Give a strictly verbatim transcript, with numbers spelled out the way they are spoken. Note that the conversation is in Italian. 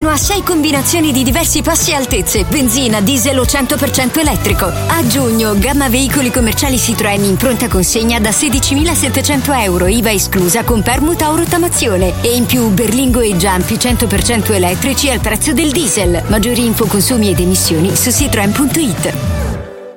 fino a sei combinazioni di diversi passi e altezze, benzina, diesel o cento per cento elettrico. A giugno, gamma veicoli commerciali Citroën in pronta consegna da sedicimilasettecento euro, I V A esclusa, con permuta o rottamazione. E in più Berlingo e Giampi cento per cento elettrici al prezzo del diesel. Maggiori info, consumi ed emissioni su citroen punto it.